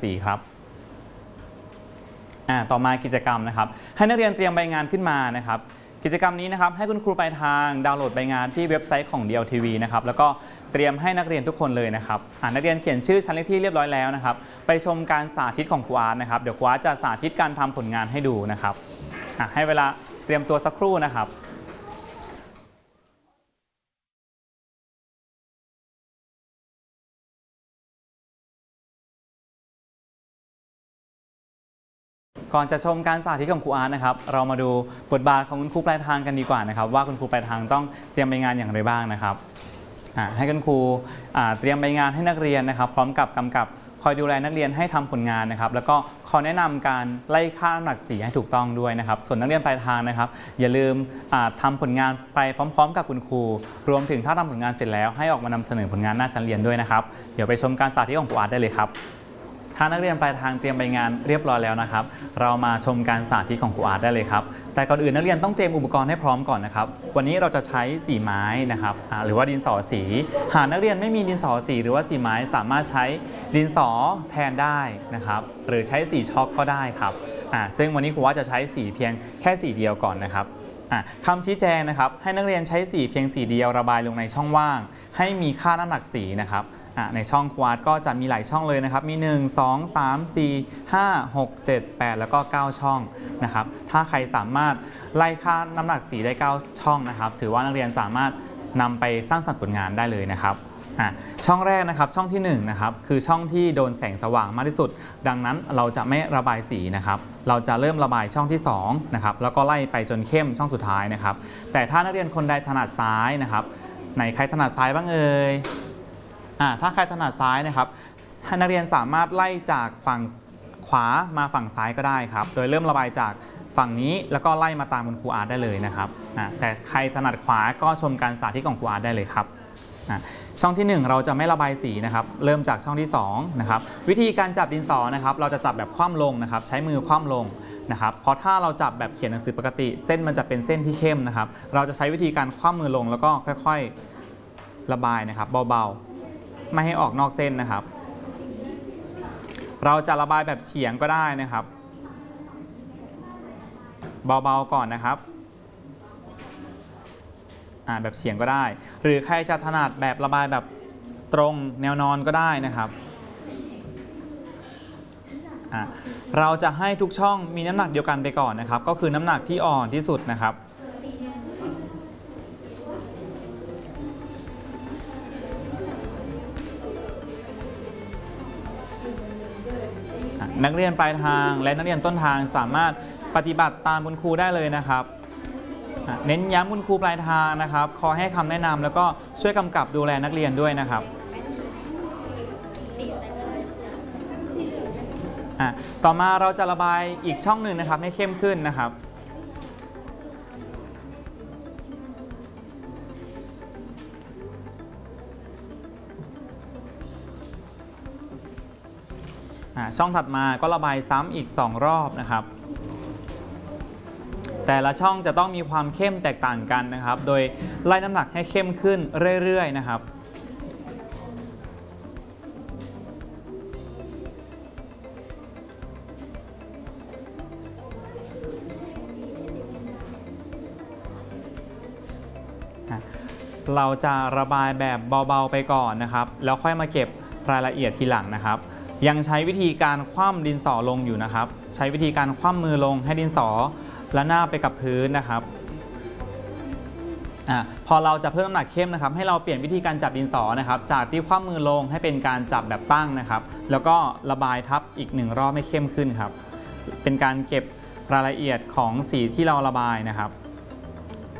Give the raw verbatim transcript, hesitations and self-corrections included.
สีครับอ่าต่อมากิจกรรมนะครับให้นักเรียนเตรียมใบงานขึ้นมานะครับกิจกรรมนี้นะครับให้คุณครูปลายทางดาวน์โหลดใบงานที่เว็บไซต์ของ ดี แอล ที วี นะครับแล้วก็เตรียมให้นักเรียนทุกคนเลยนะครับนักเรียนเขียนชื่อชั้นเลขที่เรียบร้อยแล้วนะครับไปชมการสาธิตของครูอาร์ตนะครับเดี๋ยวครูอาร์ตจะสาธิตการทำผลงานให้ดูนะครับให้เวลาเตรียมตัวสักครู่นะครับก่อนจะชมการสาธิตของครูอาร์ตนะครับเรามาดูบทบาทของคุณครูปลายทางกันดีกว่านะครับว่าคุณครูปลายทางต้องเตรียมใบงานอย่างไรบ้างนะครับให้คุณครูเตรียมใบงานให้นักเรียนนะครับพร้อมกับกำกับคอยดูแลนักเรียนให้ทำผลงานนะครับแล้วก็ขอแนะนำการไล่ค่าน้ำหนักสีให้ถูกต้องด้วยนะครับส่วนนักเรียนปลายทางนะครับอย่าลืมทำผลงานไปพร้อมๆกับคุณครูรวมถึงถ้าทำผลงานเสร็จแล้วให้ออกมานำเสนอผลงานหน้าชั้นเรียนด้วยนะครับเดี๋ยวไปชมการสาธิตของครูอาร์ตได้เลยครับถ้านักเรียนปลายทางเตรียมใบงานเรียบร้อยแล้วนะครับเรามาชมการสาธิตของครูอาร์ตได้เลยครับแต่ก่อนอื่นนักเรียนต้องเตรียมอุปกรณ์ให้พร้อมก่อนนะครับวันนี้เราจะใช้สีไม้นะครับหรือว่าดินสอสีหากนักเรียนไม่มีดินสอสีหรือว่าสีไม้สามารถใช้ดินสอแทนได้นะครับหรือใช้สีช็อกก็ได้ครับซึ่งวันนี้ครูอาร์ตจะใช้สีเพียงแค่สีเดียวก่อนนะครับคำชี้แจงนะครับให้นักเรียนใช้สีเพียงสีเดียวระบายลงในช่องว่างให้มีค่าน้ำหนักสีนะครับในช่องครูอาร์ตก็จะมีหลายช่องเลยนะครับมีหนึ่ง สอง สาม สี่ ห้า หก เจ็ด แปดแล้วก็เก้าช่องนะครับถ้าใครสามารถไล่ค่าน้ำหนักสีได้เก้าช่องนะครับถือว่านักเรียนสามารถนำไปสร้างสรรค์ผลงานได้เลยนะครับช่องแรกนะครับช่องที่หนึ่งนะครับคือช่องที่โดนแสงสว่างมากที่สุดดังนั้นเราจะไม่ระบายสีนะครับเราจะเริ่มระบายช่องที่สองนะครับแล้วก็ไล่ไปจนเข้มช่องสุดท้ายนะครับแต่ถ้านักเรียนคนใดถนัดซ้ายนะครับไหนใครถนัดซ้ายบ้างเอ่ยถ้าใครถนัดซ้ายนะครับให้นักเรียนสามารถไล่จากฝั่งขวามาฝั่งซ้ายก็ได้ครับโดยเริ่มระบายจากฝั่งนี้แล้วก็ไล่มาตามคุณครูอาร์ตได้เลยนะครับแต่ใครถนัดขวาก็ชมการสาธิตของครูอาร์ตได้เลยครับช่องที่หนึ่งเราจะไม่ระบายสีนะครับเริ่มจากช่องที่สองนะครับวิธีการจับดินสอนะครับเราจะจับแบบคว่ำลงนะครับใช้มือคว่ำลงนะครับเพราะถ้าเราจับแบบเขียนหนังสือปกติเส้นมันจะเป็นเส้นที่เข้มนะครับเราจะใช้วิธีการคว่ำมือลงแล้วก็ค่อยๆระบายนะครับเบาๆไม่ให้ออกนอกเส้นนะครับเราจะระบายแบบเฉียงก็ได้นะครับเบาๆก่อนนะครับแบบเฉียงก็ได้หรือใครจะถนัดแบบระบายแบบตรงแนวนอนก็ได้นะครับเราจะให้ทุกช่องมีน้ำหนักเดียวกันไปก่อนนะครับก็คือน้ำหนักที่อ่อนที่สุดนะครับนักเรียนปลายทางและนักเรียนต้นทางสามารถปฏิบัติตามคุณครูได้เลยนะครับเน้นย้ำคุณครูปลายทางนะครับขอให้คำแนะนำแล้วก็ช่วยกำกับดูแลนักเรียนด้วยนะครับต่อมาเราจะระบายอีกช่องหนึ่งนะครับให้เข้มขึ้นนะครับช่องถัดมาก็ระบายซ้ำอีกสองรอบนะครับแต่ละช่องจะต้องมีความเข้มแตกต่างกันนะครับโดยไล่น้ำหนักให้เข้มขึ้นเรื่อยๆนะครับเราจะระบายแบบเบาๆไปก่อนนะครับแล้วค่อยมาเก็บรายละเอียดทีหลังนะครับยังใช้วิธีการคว่ำดินสอลงอยู่นะครับใช้วิธีการคว่ำมือลงให้ดินสอและหน้าไปกับพื้นนะครับอ่าพอเราจะเพิ่มน้ำหนักเข้มนะครับให้เราเปลี่ยนวิธีการจับดินสอนะครับจากที่คว่ำมือลงให้เป็นการจับแบบตั้งนะครับแล้วก็ระบายทับอีกหนึ่งรอบให้เข้มขึ้นครับเป็นการเก็บรายละเอียดของสีที่เราระบายนะครับ